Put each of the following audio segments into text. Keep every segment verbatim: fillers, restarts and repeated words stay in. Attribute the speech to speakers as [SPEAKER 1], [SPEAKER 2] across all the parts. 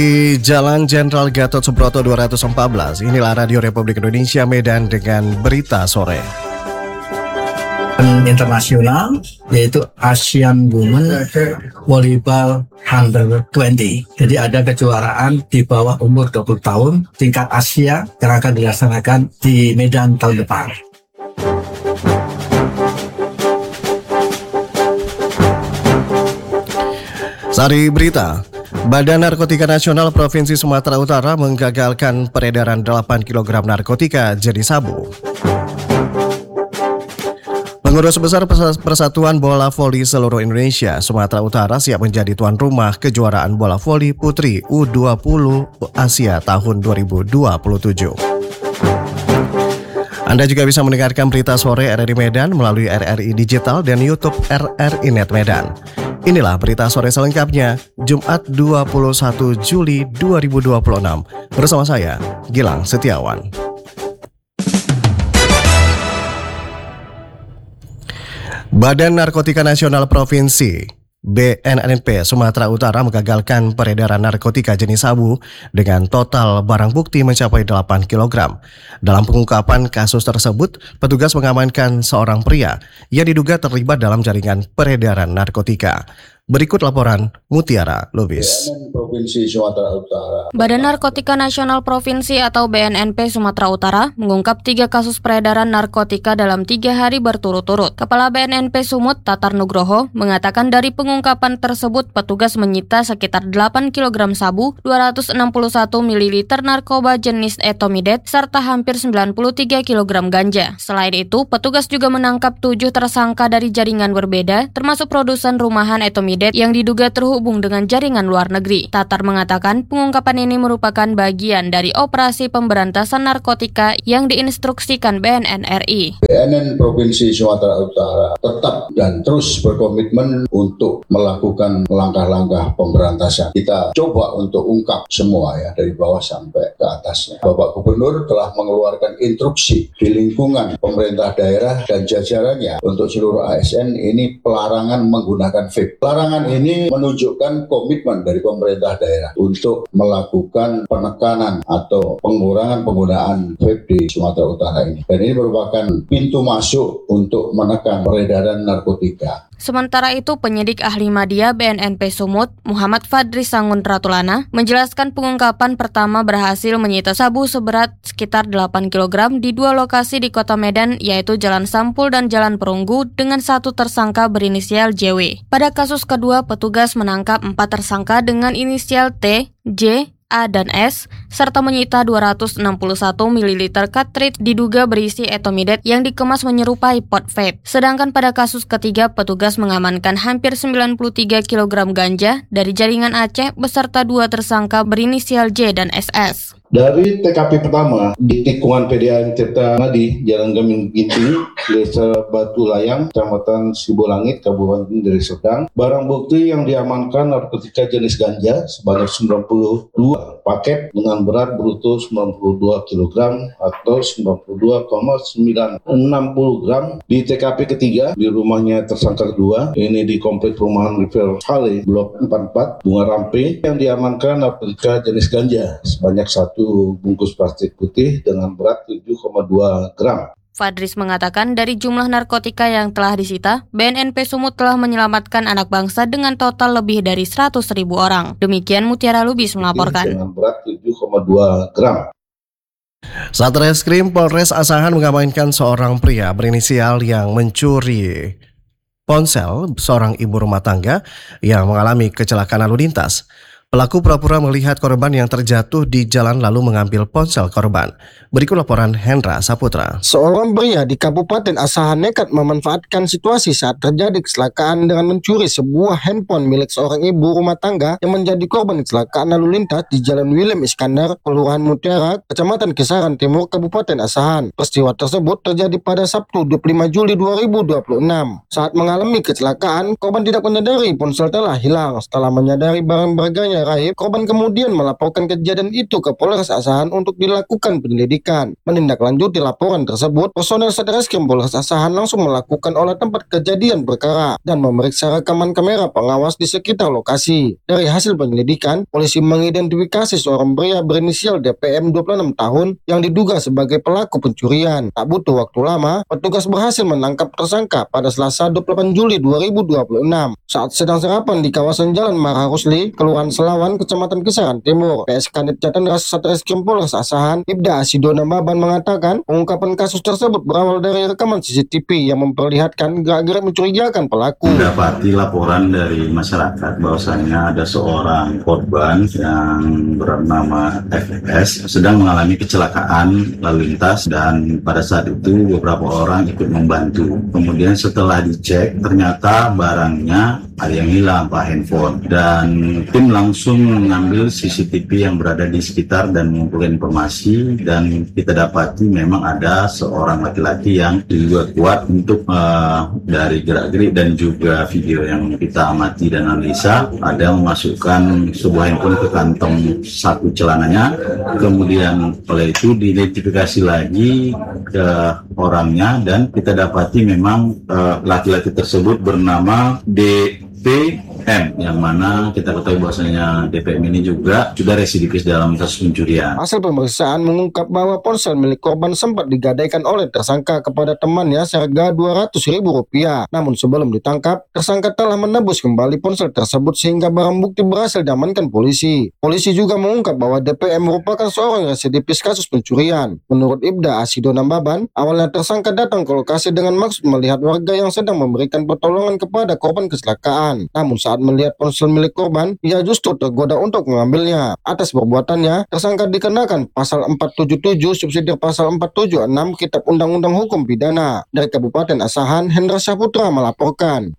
[SPEAKER 1] Di Jalan Jenderal Gatot Subroto dua ratus empat belas, inilah Radio Republik Indonesia Medan dengan berita sore.
[SPEAKER 2] Internasional yaitu Asian Women Volleyball Under dua puluh. Jadi ada kejuaraan di bawah umur dua puluh tahun tingkat Asia yang akan dilaksanakan di Medan tahun depan.
[SPEAKER 1] Sari berita. Badan Narkotika Nasional Provinsi Sumatera Utara menggagalkan peredaran delapan kilogram narkotika jenis sabu. Pengurus Besar Persatuan Bola Voli Seluruh Indonesia Sumatera Utara siap menjadi tuan rumah kejuaraan bola voli putri U dua puluh Asia tahun dua ribu dua puluh tujuh. Anda juga bisa mendengarkan berita sore R R I Medan melalui R R I Digital dan YouTube R R I Net Medan. Inilah berita sore selengkapnya, Jumat dua puluh satu Juli dua ribu dua puluh enam. Bersama saya, Gilang Setiawan. Badan Narkotika Nasional Provinsi B N N P Sumatera Utara menggagalkan peredaran narkotika jenis sabu dengan total barang bukti mencapai delapan kilogram. Dalam pengungkapan kasus tersebut, petugas mengamankan seorang pria yang diduga terlibat dalam jaringan peredaran narkotika. Berikut laporan Mutiara Lubis.
[SPEAKER 3] Provinsi Sumatera Utara.
[SPEAKER 4] Badan Narkotika Nasional Provinsi atau B N N P Sumatera Utara mengungkap tiga kasus peredaran narkotika dalam tiga hari berturut-turut. Kepala B N N P Sumut, Tatar Nugroho, mengatakan dari pengungkapan tersebut petugas menyita sekitar delapan kilogram sabu, dua ratus enam puluh satu mililiter narkoba jenis etomidate, serta hampir sembilan puluh tiga kilogram ganja. Selain itu, petugas juga menangkap tujuh tersangka dari jaringan berbeda, termasuk produsen rumahan etomidate yang diduga terhubung dengan jaringan luar negeri. Tatar mengatakan pengungkapan ini merupakan bagian dari operasi pemberantasan narkotika yang diinstruksikan B N N R I.
[SPEAKER 3] B N N Provinsi Sumatera Utara tetap dan terus berkomitmen untuk melakukan langkah-langkah pemberantasan. Kita coba untuk ungkap semua ya, dari bawah sampai ke atasnya. Bapak Gubernur telah mengeluarkan instruksi di lingkungan pemerintah daerah dan jajarannya untuk seluruh A S N ini pelarangan menggunakan vape. Pelarangan ini menunjukkan komitmen dari pemerintah daerah untuk melakukan penekanan atau pengurangan penggunaan vape di Sumatera Utara ini. Dan ini merupakan pintu masuk untuk menekan peredaran narkotika.
[SPEAKER 4] Sementara itu, penyidik ahli media B N N P Sumut, Muhammad Fadri Sangun Ratulana, menjelaskan pengungkapan pertama berhasil menyita sabu seberat sekitar delapan kilogram di dua lokasi di Kota Medan, yaitu Jalan Sampul dan Jalan Perunggu, dengan satu tersangka berinisial J W. Pada kasus kedua, petugas menangkap empat tersangka dengan inisial T, J, A, dan S, serta menyita dua ratus enam puluh satu mililiter cartridge diduga berisi etomidate yang dikemas menyerupai pot vape. Sedangkan pada kasus ketiga, petugas mengamankan hampir sembilan puluh tiga kilogram ganja dari jaringan Aceh beserta dua tersangka berinisial J dan S S.
[SPEAKER 5] Dari T K P pertama di tikungan P D A Tirta Nadi, Jalan Geming Ginting, Desa Batu Layang, Kecamatan Sibolangit, Kabupaten Deli Serdang, barang bukti yang diamankan narkotika jenis ganja sebanyak sembilan puluh dua paket dengan berat bruto sembilan puluh dua kilogram atau sembilan puluh dua koma sembilan enam gram. Di T K P ketiga di rumahnya tersangka kedua, ini di komplek perumahan River Valley Blok empat puluh empat Bunga Rampe, yang diamankan narkotika jenis ganja sebanyak satu bungkus plastik putih dengan berat tujuh koma dua gram.
[SPEAKER 4] Fadris mengatakan dari jumlah narkotika yang telah disita, B N N P Sumut telah menyelamatkan anak bangsa dengan total lebih dari seratus ribu orang. Demikian Mutiara Lubis melaporkan.
[SPEAKER 5] Dengan berat tujuh koma dua gram.
[SPEAKER 1] Satreskrim Polres Asahan mengamankan seorang pria berinisial yang mencuri ponsel seorang ibu rumah tangga yang mengalami kecelakaan lalu lintas. Pelaku pura-pura melihat korban yang terjatuh di jalan lalu mengambil ponsel korban. Berikut laporan Hendra Saputra.
[SPEAKER 6] Seorang pria di Kabupaten Asahan nekat memanfaatkan situasi saat terjadi kecelakaan dengan mencuri sebuah handphone milik seorang ibu rumah tangga yang menjadi korban kecelakaan lalu lintas di Jalan William Iskandar, Kelurahan Mutiara, Kecamatan Kisaran Timur, Kabupaten Asahan. Peristiwa tersebut terjadi pada Sabtu dua puluh lima Juli dua ribu dua puluh enam. Saat mengalami kecelakaan, korban tidak menyadari ponsel telah hilang. Setelah menyadari barang berharganya Pada Raib, korban kemudian melaporkan kejadian itu ke Polres Asahan untuk dilakukan penyelidikan. Menindaklanjuti laporan tersebut, personel Satreskrim Polres Asahan langsung melakukan olah tempat kejadian perkara dan memeriksa rekaman kamera pengawas di sekitar lokasi. Dari hasil penyelidikan, polisi mengidentifikasi seorang pria berinisial D P M dua puluh enam tahun yang diduga sebagai pelaku pencurian. Tak butuh waktu lama, petugas berhasil menangkap tersangka pada Selasa dua puluh delapan Juli dua ribu dua puluh enam saat sedang sarapan di kawasan Jalan Marah Rusli, Kelurahan Selawan, Kecamatan Kisaran Timur. P S Kanit Jatendras Satreskrim Polres Asahan, Ibda Asidona Maban mengatakan pengungkapan kasus tersebut berawal dari rekaman C C T V yang memperlihatkan gerak-gerik mencurigakan pelaku.
[SPEAKER 7] Mendapati laporan dari masyarakat bahwasannya ada seorang korban yang bernama F S sedang mengalami kecelakaan lalu lintas dan pada saat itu beberapa orang ikut membantu. Kemudian setelah dicek ternyata barangnya ada yang hilang, Pak, handphone, dan tim langsung mengambil C C T V yang berada di sekitar dan mengumpulkan informasi, dan kita dapati memang ada seorang laki-laki yang juga kuat untuk uh, dari gerak-gerik dan juga video yang kita amati dan analisa, ada yang memasukkan sebuah handphone ke kantong satu celananya, kemudian oleh itu diidentifikasi lagi ke orangnya dan kita dapati memang uh, laki-laki tersebut bernama D P M, yang mana kita ketahui bahwasanya D P M ini juga sudah residivis dalam kasus pencurian.
[SPEAKER 6] Hasil pemeriksaan mengungkap bahwa ponsel milik korban sempat digadaikan oleh tersangka kepada temannya seharga dua ratus ribu rupiah. Namun sebelum ditangkap, tersangka telah menebus kembali ponsel tersebut sehingga barang bukti berhasil diamankan polisi. Polisi juga mengungkap bahwa D P M merupakan seorang residivis kasus pencurian. Menurut Ibda Asidona Baban, awalnya tersangka datang ke lokasi dengan maksud melihat warga yang sedang memberikan pertolongan kepada korban kecelakaan. Namun saat melihat ponsel milik korban, ia justru tergoda untuk mengambilnya. Atas perbuatannya, tersangka dikenakan pasal empat tujuh tujuh subsidi pasal empat tujuh enam Kitab Undang-Undang Hukum Pidana. Dari Kabupaten Asahan, Hendra Saputra melaporkan.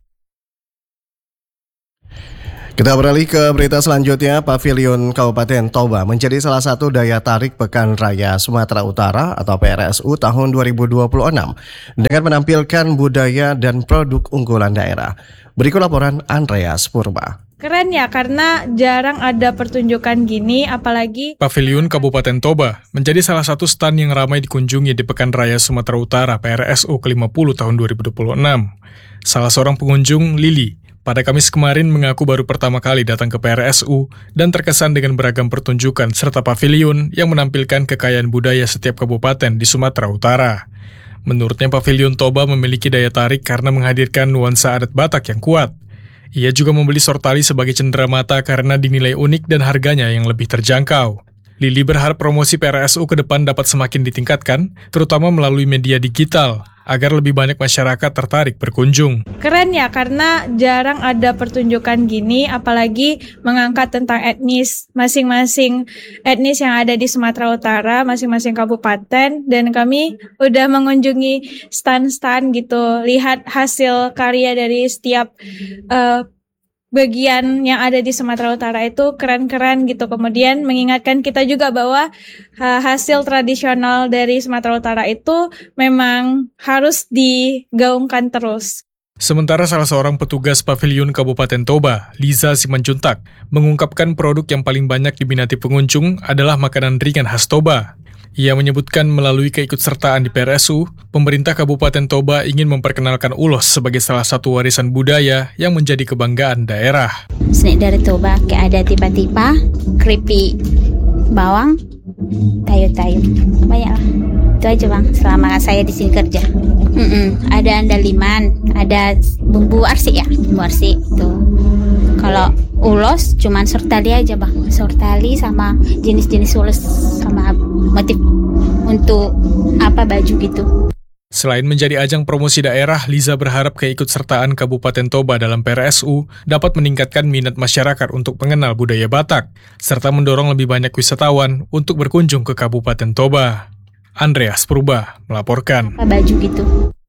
[SPEAKER 1] Kita beralih ke berita selanjutnya. Pavilion Kabupaten Toba menjadi salah satu daya tarik Pekan Raya Sumatera Utara atau P R S U tahun dua ribu dua puluh enam dengan menampilkan budaya dan produk unggulan daerah. Berikut laporan Andreas Purba.
[SPEAKER 8] Keren ya, karena jarang ada pertunjukan gini, apalagi
[SPEAKER 9] Pavilion Kabupaten Toba menjadi salah satu stan yang ramai dikunjungi di Pekan Raya Sumatera Utara P R S U ke lima puluh tahun dua ribu dua puluh enam. Salah seorang pengunjung, Lili, pada Kamis kemarin mengaku baru pertama kali datang ke P R S U dan terkesan dengan beragam pertunjukan serta pavilion yang menampilkan kekayaan budaya setiap kabupaten di Sumatera Utara. Menurutnya Pavilion Toba memiliki daya tarik karena menghadirkan nuansa adat Batak yang kuat. Ia juga membeli sortali sebagai cenderamata karena dinilai unik dan harganya yang lebih terjangkau. Lili berharap promosi P R S U ke depan dapat semakin ditingkatkan, terutama melalui media digital, agar lebih banyak masyarakat tertarik berkunjung.
[SPEAKER 8] keren ya, karena jarang ada pertunjukan gini, apalagi mengangkat tentang etnis masing-masing etnis yang ada di Sumatera Utara, masing-masing kabupaten, dan kami udah mengunjungi stan-stan gitu, lihat hasil karya dari setiap uh, bagian yang ada di Sumatera Utara itu keren-keren gitu. Kemudian mengingatkan kita juga bahwa uh, hasil tradisional dari Sumatera Utara itu memang harus digaungkan terus.
[SPEAKER 9] Sementara salah seorang petugas Pavilion Kabupaten Toba, Liza Simanjuntak, mengungkapkan produk yang paling banyak diminati pengunjung adalah makanan ringan khas Toba. Ia menyebutkan melalui keikutsertaan di P R S U, pemerintah Kabupaten Toba ingin memperkenalkan ulos sebagai salah satu warisan budaya yang menjadi kebanggaan daerah.
[SPEAKER 10] Snack dari Toba kayak ada tipa-tipa, keripik bawang, tayo-tayo, banyak lah. Itu aja bang, selama saya di sini kerja. Mm-mm. Ada andaliman, ada bumbu arsik ya, bumbu arsik tuh. Kalau ulos cuman sortali aja bang, sortali sama jenis-jenis ulos sama motif untuk apa baju gitu.
[SPEAKER 9] Selain menjadi ajang promosi daerah, Liza berharap keikutsertaan Kabupaten Toba dalam P R S U dapat meningkatkan minat masyarakat untuk mengenal budaya Batak, serta mendorong lebih banyak wisatawan untuk berkunjung ke Kabupaten Toba. Andreas Purba melaporkan.
[SPEAKER 10] Apa baju gitu.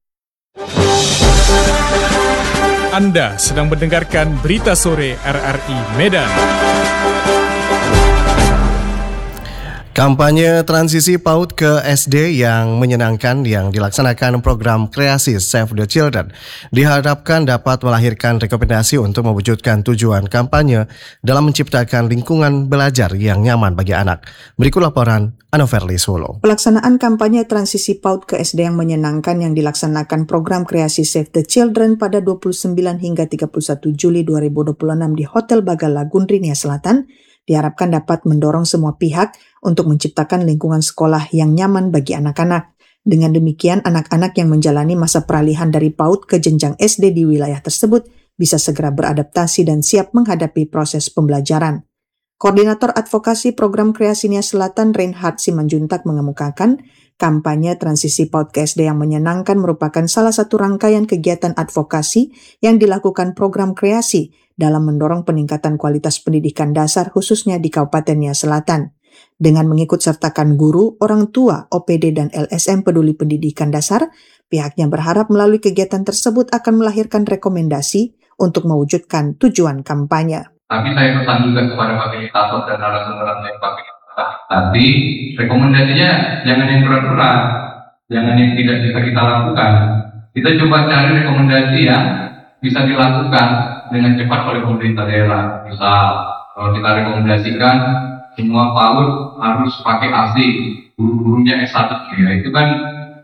[SPEAKER 9] Anda sedang mendengarkan Berita Sore R R I Medan.
[SPEAKER 1] Kampanye transisi PAUD ke S D yang menyenangkan yang dilaksanakan program kreasi Save the Children diharapkan dapat melahirkan rekomendasi untuk mewujudkan tujuan kampanye dalam menciptakan lingkungan belajar yang nyaman bagi anak. Berikut laporan Anoverli Solo.
[SPEAKER 11] Pelaksanaan kampanye transisi PAUD ke S D yang menyenangkan yang dilaksanakan program kreasi Save the Children pada dua puluh sembilan hingga tiga puluh satu Juli dua ribu dua puluh enam di Hotel Bagala Gundri, Nia Selatan diharapkan dapat mendorong semua pihak untuk menciptakan lingkungan sekolah yang nyaman bagi anak-anak. Dengan demikian, anak-anak yang menjalani masa peralihan dari PAUD ke jenjang S D di wilayah tersebut bisa segera beradaptasi dan siap menghadapi proses pembelajaran. Koordinator Advokasi Program Kreasi Nia Selatan, Reinhard Simanjuntak, mengemukakan kampanye transisi PAUD ke S D yang menyenangkan merupakan salah satu rangkaian kegiatan advokasi yang dilakukan program kreasi dalam mendorong peningkatan kualitas pendidikan dasar khususnya di Kabupaten Nia Selatan. Dengan mengikut sertakan guru, orang tua, O P D, dan L S M peduli pendidikan dasar, pihaknya berharap melalui kegiatan tersebut akan melahirkan rekomendasi untuk mewujudkan tujuan kampanye.
[SPEAKER 12] Tapi saya pesan juga kepada fasilitator dan narasumber yang fasilitator tadi, rekomendasinya jangan yang berat-berat, jangan yang tidak bisa kita lakukan. Kita coba cari rekomendasi yang bisa dilakukan dengan cepat oleh pemerintah daerah. Misal, kalau kita rekomendasikan semua PAUD harus pakai A C, guru-gurunya S satu, ya itu kan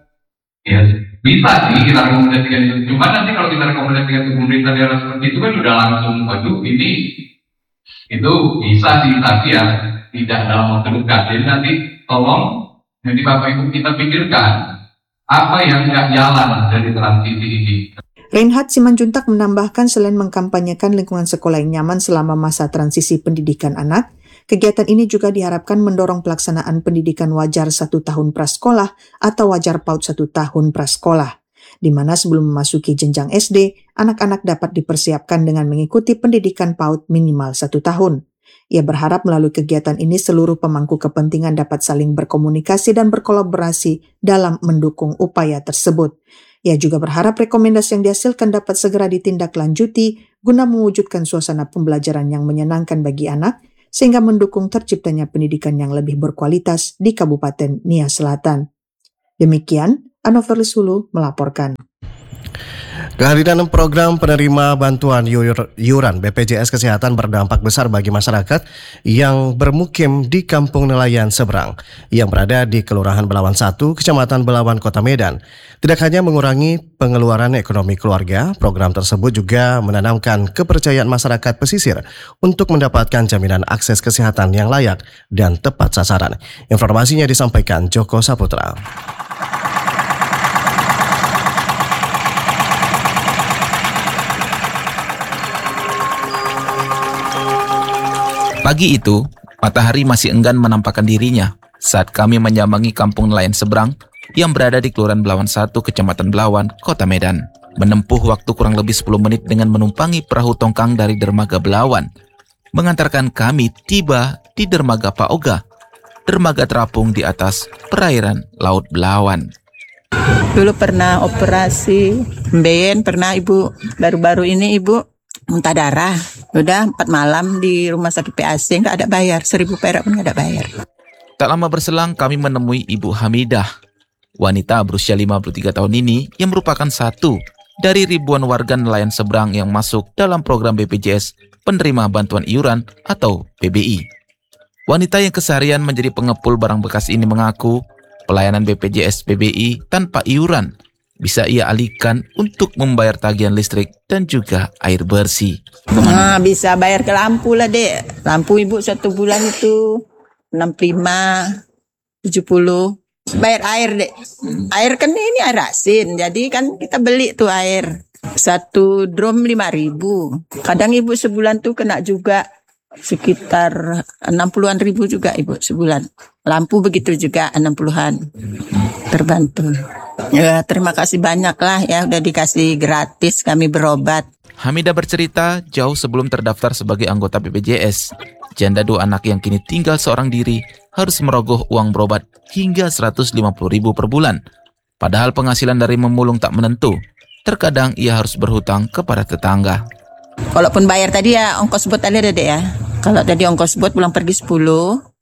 [SPEAKER 12] ya bisa sih kita rekomendasikan itu. Cuma nanti kalau kita rekomendasikan ke pemerintah daerah seperti itu kan udah langsung, waduh ini itu bisa sih, tapi ya tidak dalam waktu dekat. Jadi nanti tolong, jadi Bapak Ibu kita pikirkan apa yang nggak jalan dari transisi ini.
[SPEAKER 11] Reinhard Simanjuntak menambahkan selain mengkampanyekan lingkungan sekolah yang nyaman selama masa transisi pendidikan anak, kegiatan ini juga diharapkan mendorong pelaksanaan pendidikan wajar satu tahun prasekolah atau wajar PAUD satu tahun prasekolah, di mana sebelum memasuki jenjang S D, anak-anak dapat dipersiapkan dengan mengikuti pendidikan PAUD minimal satu tahun. Ia berharap melalui kegiatan ini seluruh pemangku kepentingan dapat saling berkomunikasi dan berkolaborasi dalam mendukung upaya tersebut. Ia juga berharap rekomendasi yang dihasilkan dapat segera ditindaklanjuti guna mewujudkan suasana pembelajaran yang menyenangkan bagi anak, sehingga mendukung terciptanya pendidikan yang lebih berkualitas di Kabupaten Nia Selatan. Demikian, Anoverli Sulu melaporkan.
[SPEAKER 1] Kehadiran program penerima bantuan iuran B P J S Kesehatan berdampak besar bagi masyarakat yang bermukim di Kampung Nelayan Seberang yang berada di Kelurahan Belawan satu, Kecamatan Belawan, Kota Medan. Tidak hanya mengurangi pengeluaran ekonomi keluarga, program tersebut juga menanamkan kepercayaan masyarakat pesisir untuk mendapatkan jaminan akses kesehatan yang layak dan tepat sasaran. Informasinya disampaikan Joko Saputra.
[SPEAKER 13] Pagi itu, matahari masih enggan menampakkan dirinya saat kami menyambangi Kampung Nelayan Seberang yang berada di Kelurahan Belawan satu, Kecamatan Belawan, Kota Medan. Menempuh waktu kurang lebih sepuluh menit dengan menumpangi perahu tongkang dari dermaga Belawan, mengantarkan kami tiba di dermaga Pak Oga, dermaga terapung di atas perairan Laut Belawan.
[SPEAKER 14] Dulu pernah operasi Mbeyen, pernah ibu, baru-baru ini ibu muntah darah. Udah empat malam di rumah sakit P A C, nggak ada bayar, seribu perak pun nggak ada bayar.
[SPEAKER 13] Tak lama berselang kami menemui Ibu Hamidah, wanita berusia lima puluh tiga tahun ini yang merupakan satu dari ribuan warga nelayan seberang yang masuk dalam program B P J S penerima bantuan iuran atau P B I. Wanita yang keseharian menjadi pengepul barang bekas ini mengaku pelayanan B P J S P B I tanpa iuran bisa ia alihkan untuk membayar tagihan listrik dan juga air bersih.
[SPEAKER 14] Nah, bisa bayar ke lampu lah, Dek. Lampu ibu satu bulan itu enam puluh lima, tujuh puluh. Bayar air, Dek. Air kan ini air asin, jadi kan kita beli tuh air. Satu drum lima ribu. Kadang ibu sebulan tuh kena juga sekitar enam puluhan ribu juga ibu sebulan. Lampu begitu juga enam puluhan. Terbantu. Ya, terima kasih banyak lah ya udah dikasih gratis kami berobat.
[SPEAKER 13] Hamidah bercerita jauh sebelum terdaftar sebagai anggota B P J S, janda dua anak yang kini tinggal seorang diri harus merogoh uang berobat hingga seratus lima puluh ribu per bulan. Padahal penghasilan dari memulung tak menentu, terkadang ia harus berhutang kepada tetangga.
[SPEAKER 14] Kalaupun bayar tadi ya ongkos bot ada deh ya. Kalau tadi ongkos bot pulang pergi sepuluh,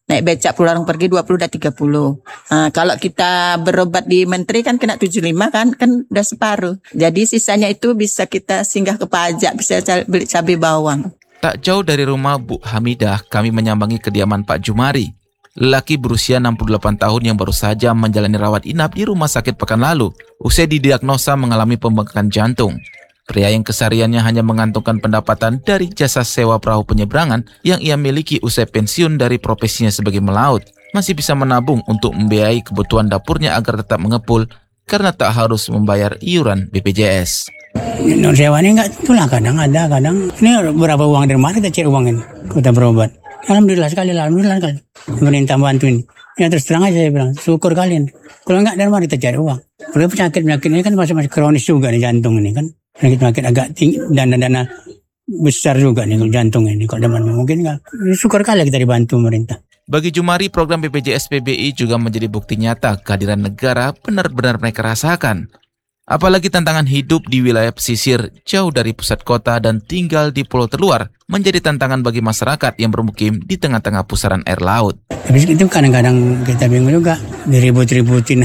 [SPEAKER 14] Naik becak pulang pergi dua puluh dan tiga puluh. Nah, kalau kita berobat di Menteri kan kena tujuh puluh lima kan, kan udah separuh. Jadi sisanya itu bisa kita singgah ke pajak, bisa beli cabai bawang.
[SPEAKER 13] Tak jauh dari rumah Bu Hamidah, kami menyambangi kediaman Pak Jumari, lelaki berusia enam puluh delapan tahun yang baru saja menjalani rawat inap di rumah sakit pekan lalu, usai didiagnosa mengalami pembengkakan jantung. Pria yang kesehariannya hanya menggantungkan pendapatan dari jasa sewa perahu penyeberangan yang ia miliki usai pensiun dari profesinya sebagai melaut, masih bisa menabung untuk membiayai kebutuhan dapurnya agar tetap mengepul karena tak harus membayar iuran B P J S.
[SPEAKER 15] Nur sewa ini enggak itulah, kadang ada, kadang ini berapa uang dari mana kita cari uangin, kita berobat. Alhamdulillah sekali, alhamdulillah sekali. Pemerintah bantuin. Ya terus terang aja saya bilang, syukur kalian. Kalau enggak dari mana kita cari uang? Kalau penyakit-penyakit ini kan masih-masih kronis juga nih, jantung ini kan. Penyakit-penyakit agak tinggi, dana-dana besar juga nih jantung ini. Kalau zaman mungkin enggak. Syukur kali kita dibantu pemerintah.
[SPEAKER 13] Bagi Jumari, program B P J S P B I juga menjadi bukti nyata kehadiran negara benar-benar mereka rasakan. Apalagi tantangan hidup di wilayah pesisir jauh dari pusat kota dan tinggal di pulau terluar menjadi tantangan bagi masyarakat yang bermukim di tengah-tengah pusaran air laut.
[SPEAKER 15] Habis itu kadang-kadang kita bingung juga, diribut-ributin.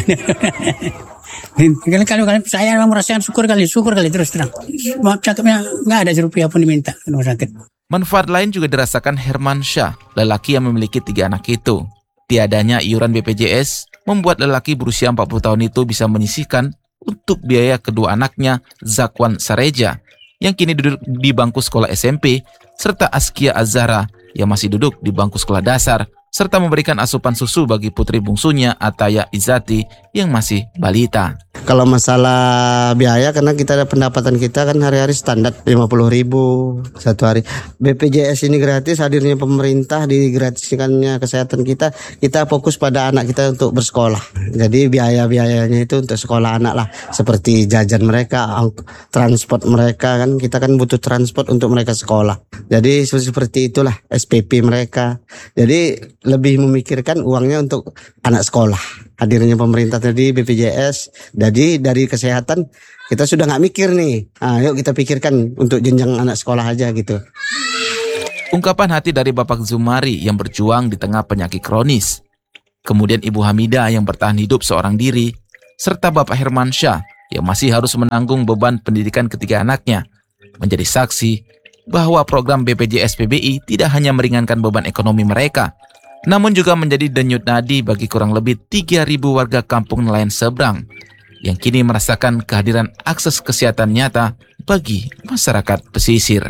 [SPEAKER 15] Kalau kalian saya memang merasakan syukur kali, syukur kali terus terang. Maaf cakapnya nggak ada serupiah pun diminta ke rumah sakit.
[SPEAKER 13] Manfaat lain juga dirasakan Herman Syah, lelaki yang memiliki tiga anak itu. Tiadanya iuran B P J S membuat lelaki berusia empat puluh tahun itu bisa menyisihkan untuk biaya kedua anaknya, Zakwan Sareja, yang kini duduk di bangku sekolah S M P, serta Askia Azhara, yang masih duduk di bangku sekolah dasar, serta memberikan asupan susu bagi putri bungsunya, Ataya Izati, yang masih balita.
[SPEAKER 16] Kalau masalah biaya, karena kita ada pendapatan kita kan hari-hari standar lima puluh ribu satu hari. B P J S ini gratis, hadirnya pemerintah, digratiskannya kesehatan kita, kita fokus pada anak kita untuk bersekolah. Jadi biaya-biayanya itu untuk sekolah anak lah, seperti jajan mereka, transport mereka, kan kita kan butuh transport untuk mereka sekolah. Jadi seperti itulah S P P mereka. Jadi lebih memikirkan uangnya untuk anak sekolah. Hadirnya pemerintah tadi B P J S, jadi dari kesehatan kita sudah nggak mikir nih. Nah, yuk kita pikirkan untuk jenjang anak sekolah aja gitu.
[SPEAKER 13] Ungkapan hati dari Bapak Zumari yang berjuang di tengah penyakit kronis. Kemudian Ibu Hamidah yang bertahan hidup seorang diri, serta Bapak Herman Syah yang masih harus menanggung beban pendidikan ketiga anaknya, menjadi saksi bahwa program B P J S P B I tidak hanya meringankan beban ekonomi mereka, namun juga menjadi denyut nadi bagi kurang lebih tiga ribu warga kampung nelayan seberang yang kini merasakan kehadiran akses kesehatan nyata bagi masyarakat pesisir.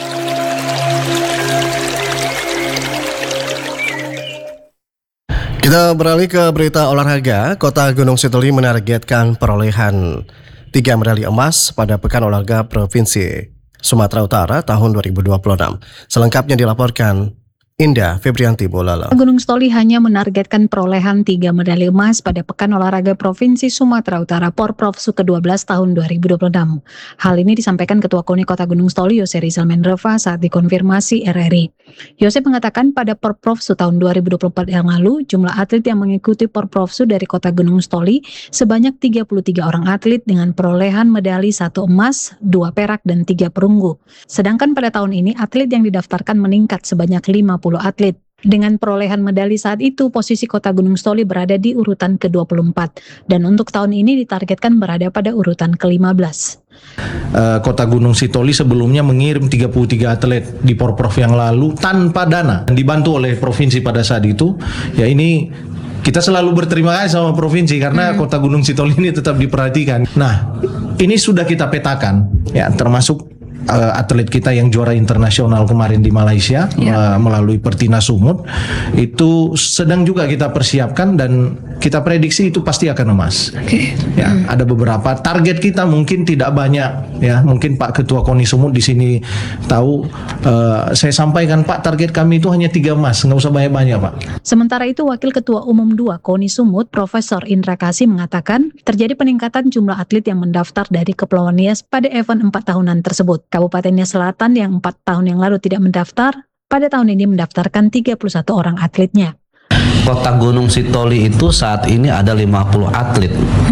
[SPEAKER 1] Kita beralih ke berita olahraga. Kota Gunung Sitoli menargetkan perolehan tiga medali emas pada Pekan Olahraga Provinsi Sumatera Utara tahun dua ribu dua puluh enam. Selengkapnya dilaporkan Indah Febrianti Bolala.
[SPEAKER 17] Gunung Sitoli hanya menargetkan perolehan tiga medali emas pada Pekan Olahraga Provinsi Sumatera Utara Porprov ke dua belas tahun dua ribu dua puluh enam. Hal ini disampaikan Ketua KONI Kota Gunung Sitoli Yose Rizal Mendreva saat dikonfirmasi R R I. Yose mengatakan pada Porprov tahun dua ribu dua puluh empat yang lalu, jumlah atlet yang mengikuti Porprov dari Kota Gunung Sitoli sebanyak tiga puluh tiga orang atlet dengan perolehan medali satu emas, dua perak, dan tiga perunggu. Sedangkan pada tahun ini atlet yang didaftarkan meningkat sebanyak lima puluh atlet. Dengan perolehan medali saat itu, posisi Kota Gunung Sitoli berada di urutan ke dua puluh empat dan untuk tahun ini ditargetkan berada pada urutan ke lima belas.
[SPEAKER 18] Uh, Kota Gunung Sitoli sebelumnya mengirim tiga puluh tiga atlet di Porprov yang lalu tanpa dana, dibantu oleh provinsi pada saat itu. Ya ini kita selalu berterima kasih sama provinsi karena hmm. Kota Gunung Sitoli ini tetap diperhatikan. Nah, ini sudah kita petakan, ya termasuk Uh, atlet kita yang juara internasional kemarin di Malaysia yeah. uh, melalui Pertinas Sumut itu sedang juga kita persiapkan dan kita prediksi itu pasti akan emas. Okay. Ya, mm. ada beberapa target kita mungkin tidak banyak ya, mungkin Pak Ketua KONI Sumut di sini tahu. Uh, saya sampaikan Pak, target kami itu hanya tiga emas, nggak usah banyak-banyak Pak.
[SPEAKER 17] Sementara itu Wakil Ketua Umum dua KONI Sumut Profesor Indra Kasih mengatakan terjadi peningkatan jumlah atlet yang mendaftar dari Kepulauan Nias pada event empat tahunan tersebut. Kabupaten Nias Selatan yang empat tahun yang lalu tidak mendaftar, pada tahun ini mendaftarkan tiga puluh satu orang atletnya.
[SPEAKER 19] Kota Gunung Sitoli itu saat ini ada lima puluh atlet. Mm-hmm.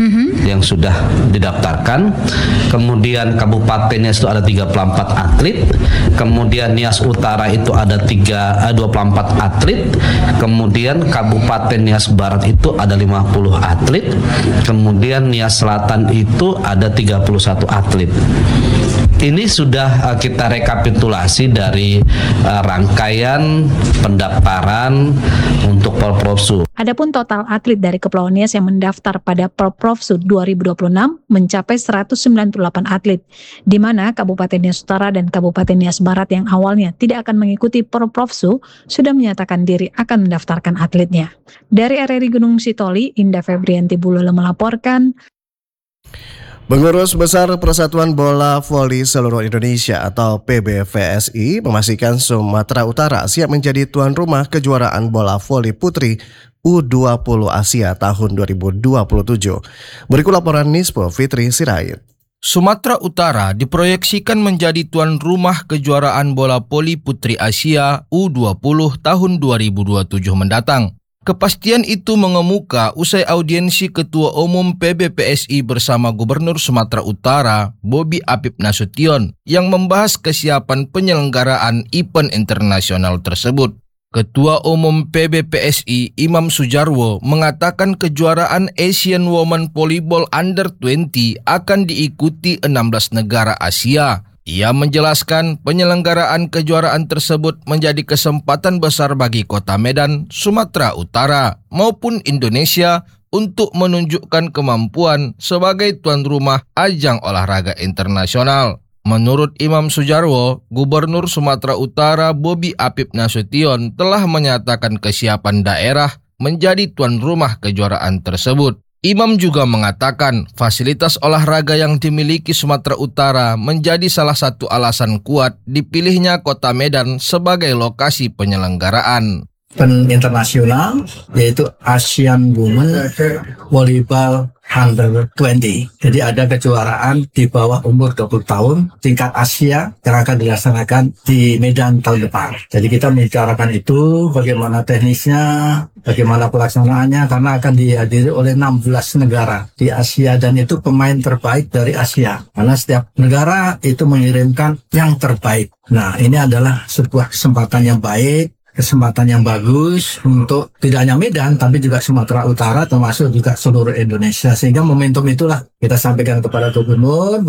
[SPEAKER 19] yang sudah didaftarkan. Kemudian Kabupaten Nias itu ada tiga puluh empat atlet. Kemudian Nias Utara itu ada tiga, dua puluh empat atlet. Kemudian Kabupaten Nias Barat itu ada lima puluh atlet. Kemudian Nias Selatan itu ada tiga puluh satu atlet. Ini sudah uh, kita rekapitulasi dari uh, rangkaian pendaftaran untuk Porprofsu.
[SPEAKER 17] Adapun total atlet dari Kepulauan Nias yang mendaftar pada Porprofsu dua ribu dua puluh enam mencapai seratus sembilan puluh delapan atlet, di mana Kabupaten Nias Utara dan Kabupaten Nias Barat yang awalnya tidak akan mengikuti Porprofsu sudah menyatakan diri akan mendaftarkan atletnya. Dari R R I Gunung Sitoli, Indah Febrianti Bulula melaporkan.
[SPEAKER 1] Pengurus Besar Persatuan Bola Voli Seluruh Indonesia atau P B V S I memastikan Sumatera Utara siap menjadi tuan rumah kejuaraan bola voli putri U dua puluh Asia tahun dua ribu dua puluh tujuh. Berikut laporan Nispo Fitri Sirait.
[SPEAKER 20] Sumatera Utara diproyeksikan menjadi tuan rumah kejuaraan bola voli putri Asia U dua puluh tahun dua ribu dua puluh tujuh mendatang. Kepastian itu mengemuka usai audiensi Ketua Umum P B P S I bersama Gubernur Sumatera Utara, Bobi Apip Nasution, yang membahas kesiapan penyelenggaraan event internasional tersebut. Ketua Umum P B P S I, Imam Sujarwo, mengatakan kejuaraan Asian Women Volleyball Under dua puluh akan diikuti enam belas negara Asia. Ia menjelaskan penyelenggaraan kejuaraan tersebut menjadi kesempatan besar bagi Kota Medan, Sumatera Utara maupun Indonesia untuk menunjukkan kemampuan sebagai tuan rumah ajang olahraga internasional. Menurut Imam Sujarwo, Gubernur Sumatera Utara Bobi Apip Nasution telah menyatakan kesiapan daerah menjadi tuan rumah kejuaraan tersebut. Imam juga mengatakan fasilitas olahraga yang dimiliki Sumatera Utara menjadi salah satu alasan kuat dipilihnya Kota Medan sebagai lokasi penyelenggaraan.
[SPEAKER 2] Event internasional yaitu Asian Women Volleyball Under dua puluh. Jadi ada kejuaraan di bawah umur dua puluh tahun tingkat Asia yang akan dilaksanakan di Medan tahun depan. Jadi kita membicarakan itu bagaimana teknisnya, bagaimana pelaksanaannya, karena akan dihadiri oleh enam belas negara di Asia dan itu pemain terbaik dari Asia. Karena setiap negara itu mengirimkan yang terbaik. Nah, ini adalah sebuah kesempatan yang baik, kesempatan yang bagus untuk tidak hanya Medan tapi juga Sumatera Utara termasuk juga seluruh Indonesia, sehingga momentum itulah kita sampaikan kepada Gubernur